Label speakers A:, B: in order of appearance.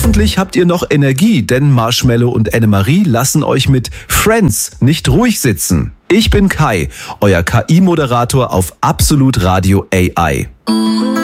A: Hoffentlich habt ihr noch Energie, denn Marshmallow und Annemarie lassen euch mit Friends nicht ruhig sitzen. Ich bin Kai, euer KI-Moderator auf Absolut Radio AI.